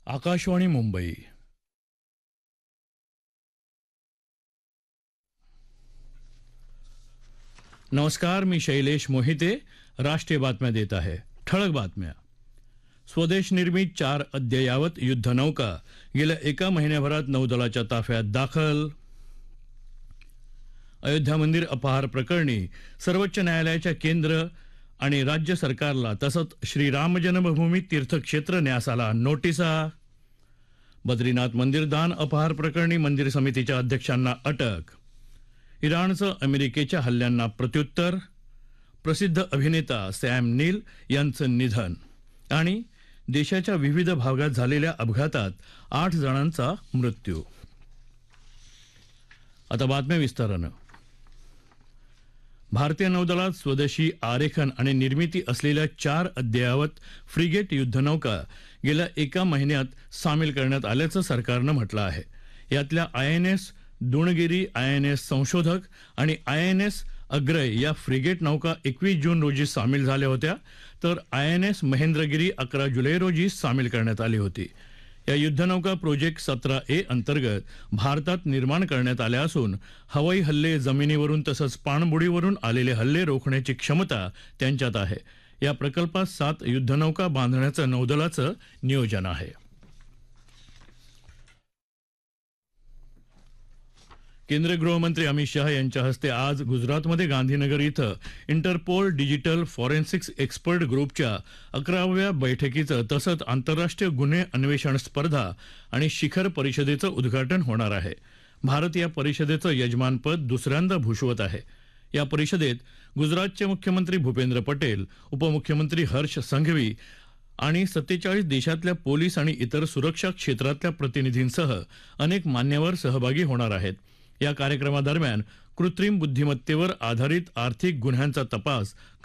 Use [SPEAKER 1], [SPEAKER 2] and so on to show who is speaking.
[SPEAKER 1] आकाशवाणी मुंबई. नमस्कार, मी शैलेश मोहिते. राष्ट्रीय बातम्या देत आहे. ठळक बातम्या. स्वदेश निर्मित 4 अद्ययावत युद्धनौका गेल्या एका महिन्याभरात नौदलाच्या ताफ्यात दाखल. अयोध्या मंदिर अपहार प्रकरणी सर्वोच्च न्यायालयाच्या केंद्र आणि राज्य सरकारला तसंच श्रीराम जन्मभूमी तीर्थक्षेत्र न्यासाला नोटिसा. बद्रीनाथ मंदिर दान अपहार प्रकरणी मंदिर समितीच्या अध्यक्षांना अटक. इराणचं अमेरिकेच्या हल्ल्यांना प्रत्युत्तर. प्रसिद्ध अभिनेता सॅम नील यांचं निधन. आणि देशाच्या विविध भागात झालेल्या अपघातात 8 जणांचा मृत्यू. आता बातम्या विस्तारानं. भारतीय नौदलात स्वदेशी आरेखन आणि निर्मिती असलेल्या 4 अद्ययावत फ्रिगेट युद्धनौका गेल्या एका महिन्यात सामील करण्यात आल्याचं सरकारनं म्हटलं आहे. यातल्या INS दुणगिरी, INS संशोधक आणि INS अग्रय या फ्रिगेट नौका 21 जून रोजी सामील झाल्या होत्या, तर INS महेंद्रगिरी 11 जुलै रोजी सामील करण्यात आली होती. या युद्धनौका प्रोजेक्ट 17A अंतर्गत भारतात निर्माण करण्यात आल्या असून हवाई हल्ले, जमिनीवरून तसंच पाणबुडीवरून आलेले हल्ले रोखण्याची क्षमता त्यांच्यात आहे. या प्रकल्पात 7 युद्धनौका बांधण्याचं नौदलाचं नियोजन आहे. केंद्रीय गृहमंत्री अमित शाह यांच्या हस्ते आज गुजरातमध्ये गांधीनगर इथं इंटरपोल डिजिटल फॉरेन्सिक्स एक्सपर्ट ग्रुपच्या 11व्या बैठकीचं तसंच आंतरराष्ट्रीय गुन्हे अन्वेषण स्पर्धा आणि शिखर परिषदेचं उद्घाटन होणार आहे. भारत या परिषदेचं यजमानपद दुसऱ्यांदा भूषवत आहे. या परिषदेत गुजरातचे मुख्यमंत्री भूपेंद्र पटेल, उपमुख्यमंत्री हर्ष संघवी आणि 47 देशातल्या पोलीस आणि इतर सुरक्षा क्षेत्रातल्या प्रतिनिधींसह अनेक मान्यवर सहभागी होणार आहेत. या कार्यक्रमादरम्यान कृत्रिम बुद्धिमत्तेवर आधारित आर्थिक गुन्ह्यांचा तपास